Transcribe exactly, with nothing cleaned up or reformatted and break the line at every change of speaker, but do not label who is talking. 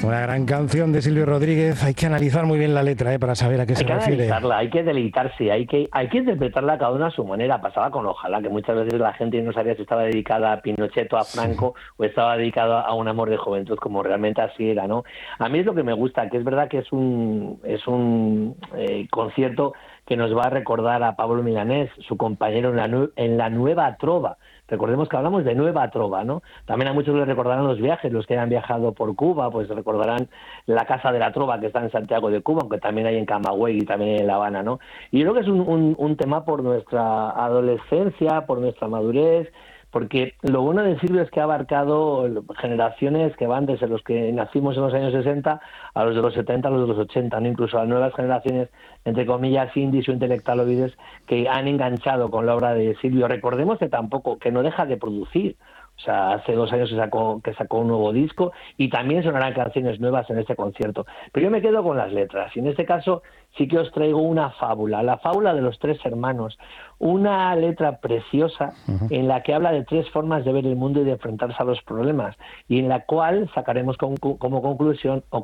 Una gran canción de Silvio Rodríguez. Hay que analizar muy bien la letra, ¿eh? Para saber a qué
Hay
se
que
refiere.
analizarla, hay que deleitarse, hay que, hay que interpretarla cada una a su manera. Pasaba con Ojalá, que muchas veces la gente no sabía si estaba dedicada a Pinochet o a Franco, sí, o estaba dedicada a un amor de juventud, como realmente así era, ¿no? A mí es lo que me gusta, que es verdad que es un, es un eh, concierto que nos va a recordar a Pablo Milanés, su compañero en la, nu- en la Nueva Trova. Recordemos que hablamos de Nueva Trova, ¿no? También a muchos les recordarán los viajes, los que hayan viajado por Cuba, pues recordarán la Casa de la Trova, que está en Santiago de Cuba, aunque también hay en Camagüey y también en La Habana, ¿no? Y yo creo que es un, un, un tema por nuestra adolescencia, por nuestra madurez, porque lo bueno de Silvio es que ha abarcado generaciones que van desde los que nacimos en los años sesenta a los de los setenta, a los de los ochenta, ¿no? Incluso a nuevas generaciones, entre comillas, indies o intelectualoides, que han enganchado con la obra de Silvio. Recordemos que tampoco, que no deja de producir. O sea, hace dos años que sacó, que sacó un nuevo disco y también sonarán canciones nuevas en este concierto. Pero yo me quedo con las letras y en este caso sí que os traigo una fábula, la fábula de los tres hermanos, una letra preciosa uh-huh. en la que habla de tres formas de ver el mundo y de enfrentarse a los problemas y en la cual sacaremos con, como conclusión o